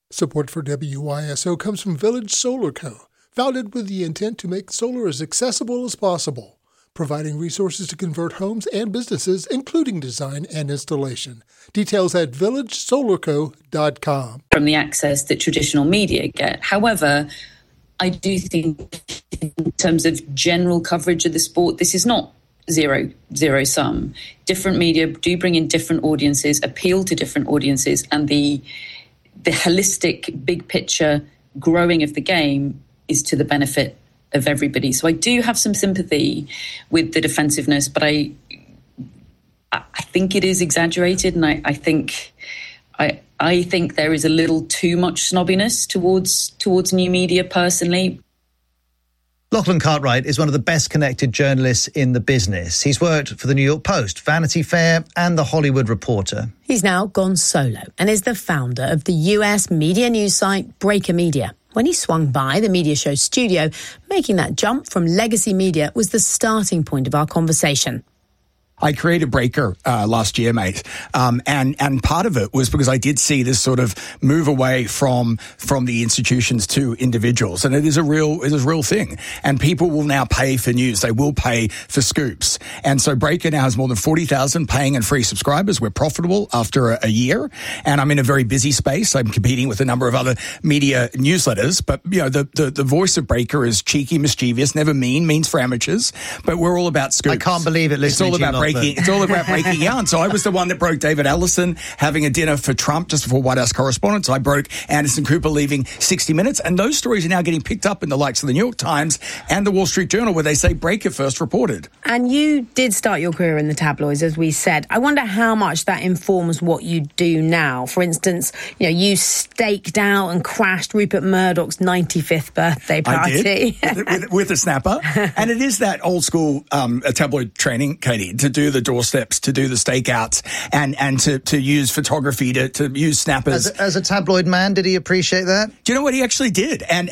Support for WYSO comes from Village Solar Co., founded with the intent to make solar as accessible as possible, providing resources to convert homes and businesses, including design and installation. Details at villagesolarco.com. From the access that traditional media get. However, I do think in terms of general coverage of the sport, this is not zero sum. Different media do bring in different audiences, appeal to different audiences, and the holistic big picture growing of the game is to the benefit of everybody. So I do have some sympathy with the defensiveness, but I think it is exaggerated, and I think there is a little too much snobbiness towards new media personally. Lachlan Cartwright is one of the best connected journalists in the business. He's worked for the New York Post, Vanity Fair and The Hollywood Reporter. He's now gone solo and is the founder of the US media news site Breaker Media. When he swung by the media show studio, making that jump from legacy media was the starting point of our conversation. I created Breaker last year, mate, and part of it was because I did see this sort of move away from the institutions to individuals, and it is a real thing. And people will now pay for news; they will pay for scoops. And so Breaker now has more than 40,000 paying and free subscribers. We're profitable after a year, and I'm in a very busy space. I'm competing with a number of other media newsletters, but you know the voice of Breaker is cheeky, mischievous, never mean, means for amateurs. But we're all about scoops. I can't believe it. It's all about it's all about breaking yarn. So I was the one that broke David Ellison having a dinner for Trump just before White House Correspondents. I broke Anderson Cooper leaving 60 Minutes. And those stories are now getting picked up in the likes of the New York Times and the Wall Street Journal, where they say Breaker first reported. And you did start your career in the tabloids, as we said. I wonder how much that informs what you do now. For instance, you staked out and crashed Rupert Murdoch's 95th birthday party. I did, with a snapper. And it is that old school tabloid training, Katie, to do the doorsteps, to do the stakeouts, and to use photography, to use snappers. As a tabloid man, did he appreciate that? Do you know what he actually did? And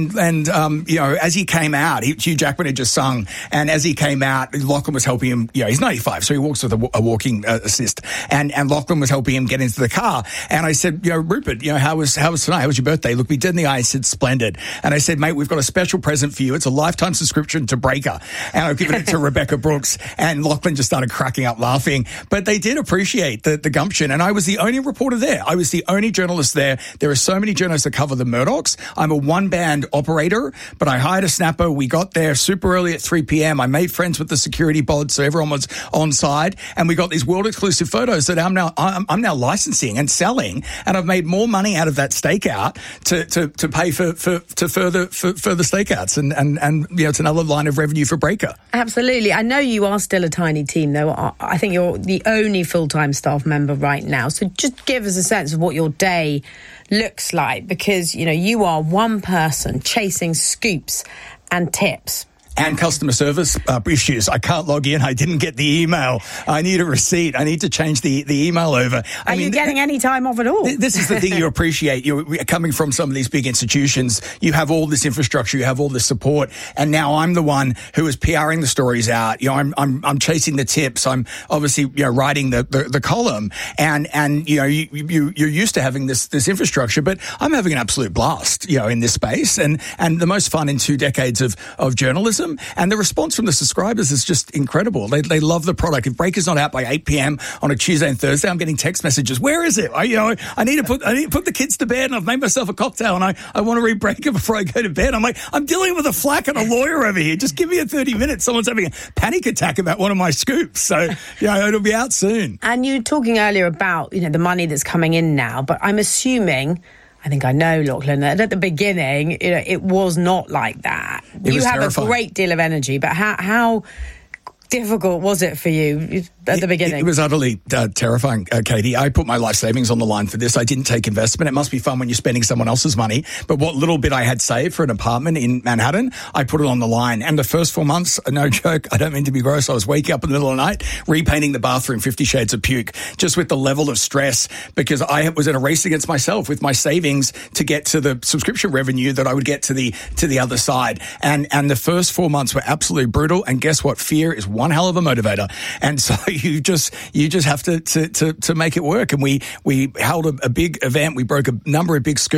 as he came out, Hugh Jackman had just sung, and as he came out, Lachlan was helping him. He's 95, so he walks with a walking assist, and Lachlan was helping him get into the car. And I said, Rupert, how was tonight? How was your birthday? He looked me dead in the eye and said, splendid. And I said, mate, we've got a special present for you. It's a lifetime subscription to Breaker. And I've given it to Rebecca Brooks, and Lachlan just started cracking up laughing. But they did appreciate the gumption, and I was the only reporter there. I was the only journalist there. There are so many journalists that cover the Murdochs. I'm a one-band operator, but I hired a snapper. We got there super early at 3 p.m. I made friends with the security bod, so everyone was on side, and we got these world-exclusive photos that I'm now licensing and selling, and I've made more money out of that stakeout to pay for further stakeouts, and it's another line of revenue for Breaker. Absolutely. I know you are still a tiny team, though. I think you're the only full-time staff member right now. So just give us a sense of what your day looks like, because, you are one person chasing scoops and tips. And customer service issues. I can't log in. I didn't get the email. I need a receipt. I need to change the email over. Are you getting any time off at all? This is the thing you appreciate. You're coming from some of these big institutions. You have all this infrastructure. You have all this support. And now I'm the one who is PRing the stories out. I'm chasing the tips. I'm obviously writing the column. And you're used to having this infrastructure. But I'm having an absolute blast in this space, and the most fun in 2 decades of journalism. And the response from the subscribers is just incredible. They love the product. If Breaker's not out by 8 p.m. on a Tuesday and Thursday, I'm getting text messages. Where is it? I need to put the kids to bed, and I've made myself a cocktail, and I want to read Breaker before I go to bed. I'm like, I'm dealing with a flack and a lawyer over here. Just give me 30 minutes. Someone's having a panic attack about one of my scoops. So, it'll be out soon. And you were talking earlier about, the money that's coming in now, but I'm assuming, I think I know, Lachlan, that at the beginning, it was not like that. You have terrifying. A great deal of energy, but how difficult was it for you at the beginning? It was utterly terrifying, Katie. I put my life savings on the line for this. I didn't take investment. It must be fun when you're spending someone else's money. But what little bit I had saved for an apartment in Manhattan, I put it on the line. And the first 4 months, no joke, I don't mean to be gross, I was waking up in the middle of the night, repainting the bathroom 50 shades of puke, just with the level of stress, because I was in a race against myself with my savings to get to the subscription revenue that I would get to the other side. And the first 4 months were absolutely brutal. And guess what? Fear is one hell of a motivator. And so you just have to make it work. And we held a big event. We broke a number of big